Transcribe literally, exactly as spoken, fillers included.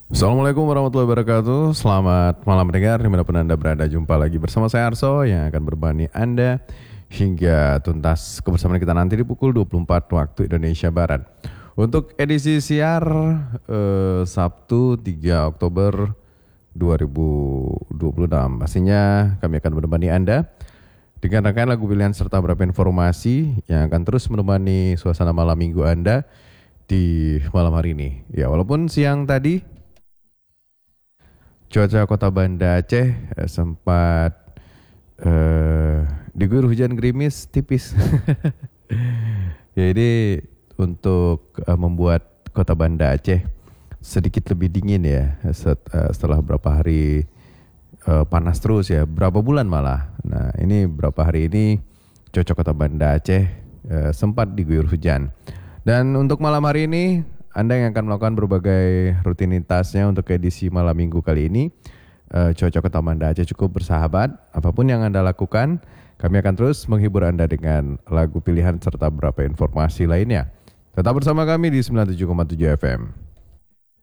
Assalamualaikum warahmatullahi wabarakatuh. Selamat malam pendengar dimanapun Anda berada. Jumpa lagi bersama saya Arso yang akan berbani Anda hingga tuntas kebersamaan kita nanti di pukul dua puluh empat waktu Indonesia Barat. Untuk edisi siar eh, Sabtu tiga Oktober dua ribu dua puluh enam. Pastinya kami akan menemani Anda dengan rangkaian lagu pilihan serta beberapa informasi yang akan terus menemani suasana malam minggu Anda di malam hari ini. Ya, walaupun siang tadi cuaca kota Banda Aceh eh, sempat eh, diguyur hujan gerimis tipis. Jadi untuk eh, membuat kota Banda Aceh sedikit lebih dingin ya set, eh, setelah beberapa hari eh, panas terus ya, berapa bulan malah. Nah ini berapa hari ini cuaca kota Banda Aceh eh, sempat diguyur hujan. Dan untuk malam hari ini Anda yang akan melakukan berbagai rutinitasnya untuk edisi malam minggu kali ini, uh, cuaca kota Banda Aceh cukup bersahabat. Apapun yang Anda lakukan, kami akan terus menghibur Anda dengan lagu pilihan serta beberapa informasi lainnya. Tetap bersama kami di sembilan puluh tujuh koma tujuh F M.